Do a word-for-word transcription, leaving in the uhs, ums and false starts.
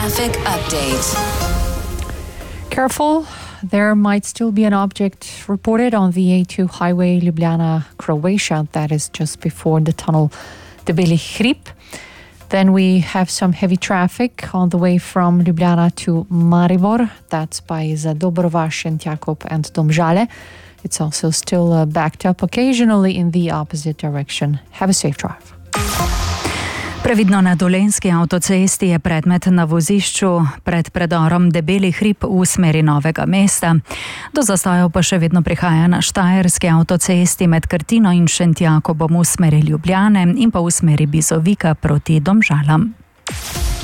Traffic update. Careful, there might still be an object reported on the A two highway Ljubljana, Croatia. That is just before the tunnel Debeli Hrib. Then we have some heavy traffic on the way from Ljubljana to Maribor. That's by Zadobrovaš, Šentjakov and Domžale. It's also still uh, backed up occasionally in the opposite direction. Have a safe drive. Previdno na Dolenjski avtocesti je predmet na vozišču pred predorom Debeli Hrib v smeri Novega mesta. Do zastojev pa še vedno prihaja na Štajerski avtocesti med Krtino in Šentjakobom v smeri Ljubljane in pa v smeri Bizovika proti Domžalam.